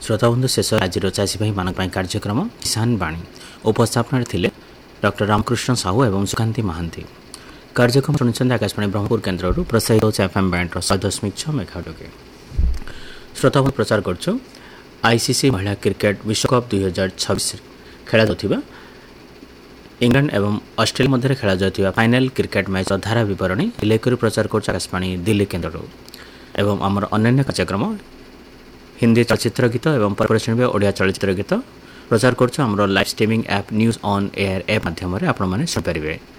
श्रोता बंधु शेष आज चाषी भाई मान कार्यक्रम किसान बाणी उपस्थापन थे डॉक्टर रामकृष्ण साहू एवं सुकांति महांती। कार्यक्रम शुणुंट आकाशवाणी ब्रह्मपुर केन्द्र प्रसारित होता एफएम बैंड 100.6 मेगाहर्ट्ज। श्रोता बंधु प्रचार कर आईसीसी महिला क्रिकेट विश्वकप 2026 खेला जाउथिबा इंग्लैंड एवं ऑस्ट्रेलिया मध्य खेला जाउथिबा फाइनल क्रिकेट मैच धारा विवरणी लेकर प्रचार कर आकाशवाणी दिल्ली केन्द्र एवं आमर अन्य कार्यक्रम हिंदी चलचित्र गीत एवं परपरेशन ओडिया चलचित्र गीत प्रचार कर live streaming app news on air app माध्यम आपण माने सुन परिबे।